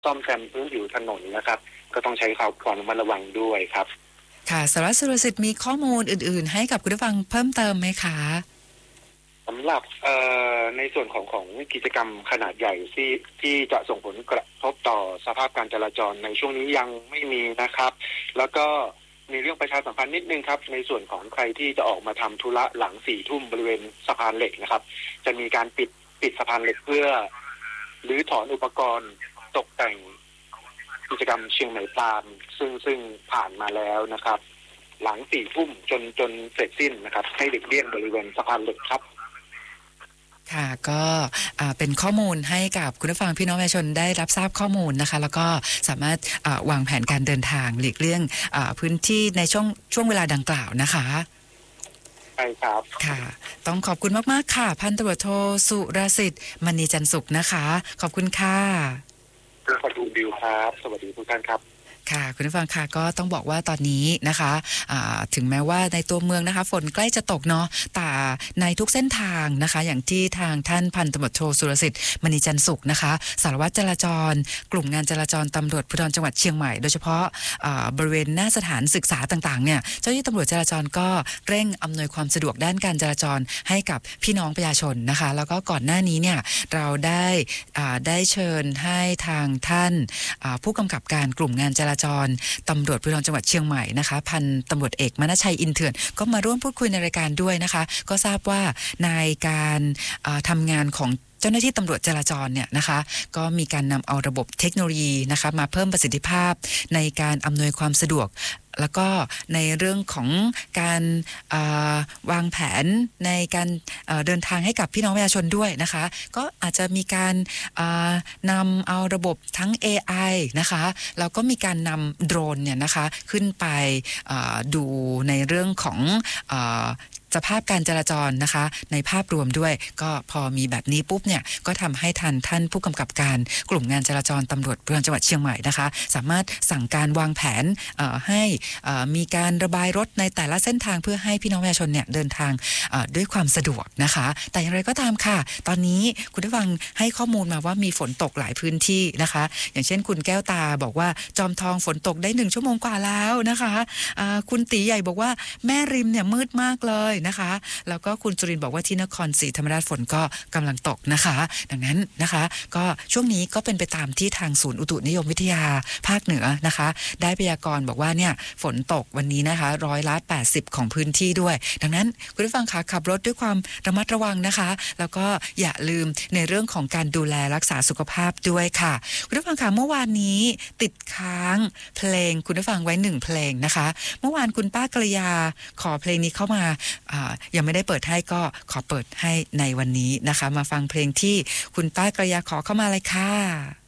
ซ่อมแซมพื้นผิวถนนนะครับก็ต้องใช้ความระมัดระวังด้วยครับค่ะสารวัตรสุรสิทธิ์มีข้อมูลอื่นๆให้กับคุณผู้ฟังเพิ่มเติมไหมคะสำหรับในส่วนของกิจกรรมขนาดใหญ่ที่จะส่งผลกระทบต่อสภาพการจราจรในช่วงนี้ยังไม่มีนะครับแล้วก็มีเรื่องประชาสัมพันธ์นิดนึงครับในส่วนของใครที่จะออกมาทำธุระหลัง4 ทุ่มบริเวณสะพานเหล็กนะครับจะมีการปิดสะพานเหล็กเพื่อรื้อถอนอุปกรณ์ตกแต่งกิจกรรมเชียงใหม่พรามซึ่งผ่านมาแล้วนะครับหลัง4 ทุ่มจนเสร็จสิ้นนะครับให้หลีกเลี่ยงบริเวณสะพานเหล็กครับค่ะก็เป็นข้อมูลให้กับคุณผู้ฟังพี่น้องประชาชนได้รับทราบข้อมูลนะคะแล้วก็สามารถวางแผนการเดินทางหลีกเลี่ยงพื้นที่ในช่วงเวลาดังกล่าวนะคะใช่ครับค่ะต้องขอบคุณมากๆค่ะพันตำรวจโทสุรสิทธิ์มณีจันทร์สุขนะคะขอบคุณค่ะขอบคุณบิวครับสวัสดีทุกท่านครับค่ะคุณผู้ฟังค่ะก็ต้องบอกว่าตอนนี้นะคะถึงแม้ว่าในตัวเมืองนะคะฝนใกล้จะตกเนาะแต่ในทุกเส้นทางนะคะอย่างที่ทางท่านพันตำรวจโทสุรสิทธิ์มณีจันทร์สุขนะคะสารวัตรจราจรกลุ่มงานจราจรตำรวจภูธรจังหวัดเชียงใหม่โดยเฉพาะบริเวณหน้าสถานศึกษาต่างๆเนี่ยเจ้าหน้าที่ตำรวจจราจรก็เร่งอำนวยความสะดวกด้านการจราจรให้กับพี่น้องประชาชนนะคะแล้วก็ก่อนหน้านี้เนี่ยเราได้เชิญให้ทางท่านผู้กำกับการกลุ่มงานจราจรตำรวจภูธรจังหวัดเชียงใหม่นะคะพันตำรวจเอกมณชัยอินเถื่อนก็มาร่วมพูดคุยในรายการด้วยนะคะก็ทราบว่าในการทำงานของเจ้าหน้าที่ตำรวจจราจรเนี่ยนะคะก็มีการนำเอาระบบเทคโนโลยีนะคะมาเพิ่มประสิทธิภาพในการอำนวยความสะดวกแล้วก็ในเรื่องของการวางแผนในการเดินทางให้กับพี่น้องประชาชนด้วยนะคะก็อาจจะมีการนำเอาระบบทั้ง AI นะคะแล้วก็มีการนำโดรนเนี่ยนะคะขึ้นไปดูในเรื่องของสภาพการจราจรนะคะในภาพรวมด้วยก็พอมีแบบนี้ปุ๊บเนี่ยก็ทำให้ท่านผู้กำกับการกลุ่มงานจราจรตำรวจภูธรจังหวัดเชียงใหม่นะคะสามารถสั่งการวางแผนให้มีการระบายรถในแต่ละเส้นทางเพื่อให้พี่น้องประชาชนเนี่ยเดินทางด้วยความสะดวกนะคะแต่อย่างไรก็ตามค่ะตอนนี้คุณผู้ฟังให้ข้อมูลมาว่ามีฝนตกหลายพื้นที่นะคะอย่างเช่นคุณแก้วตาบอกว่าจอมทองฝนตกได้1 ชั่วโมงกว่าแล้วนะคะคุณตีใหญ่บอกว่าแม่ริมเนี่ยมืดมากเลยนะคะแล้วก็คุณจุรินทร์บอกว่าที่นครศรีธรรมราชฝนก็กำลังตกนะคะดังนั้นนะคะก็ช่วงนี้ก็เป็นไปตามที่ทางศูนย์อุตุนิยมวิทยาภาคเหนือนะคะได้พยากรณ์บอกว่าเนี่ยฝนตกวันนี้นะคะ80%ของพื้นที่ด้วยดังนั้นคุณผู้ฟังคะขับรถด้วยความระมัดระวังนะคะแล้วก็อย่าลืมในเรื่องของการดูแลรักษาสุขภาพด้วยค่ะคุณผู้ฟังคะเมื่อวานนี้ติดค้างเพลงคุณผู้ฟังไว้1 เพลงนะคะเมื่อวานคุณป้ากระยาขอเพลงนี้เข้ามายังไม่ได้เปิดให้ก็ขอเปิดให้ในวันนี้นะคะมาฟังเพลงที่คุณป้ากระยาขอเข้ามาเลยค่ะ